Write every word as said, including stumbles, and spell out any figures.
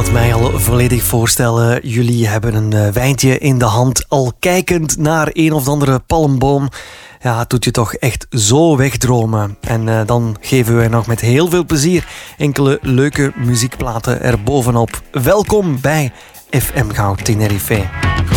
het mij al volledig voorstellen. Jullie hebben een uh, wijntje in de hand, al kijkend naar een of andere palmboom. Ja, het doet je toch echt zo wegdromen. En uh, dan geven we nog met heel veel plezier enkele leuke muziekplaten erbovenop. Welkom bij F M Goud Tenerife.